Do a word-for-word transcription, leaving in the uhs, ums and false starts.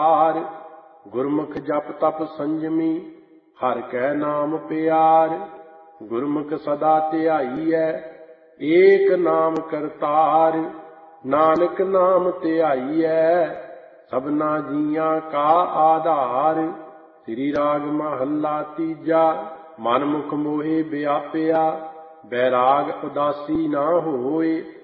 पार। गुरमुख जप तप संयमी हर कै नाम प्यार। गुरमुख सदा ध्याईऐ एक नाम करतार। नानक नाम ध्याईऐ सबना जियां का आधार। श्री राग महला तीजा। मन मुख मोहे व्यापिया बैराग उदासी ना होए।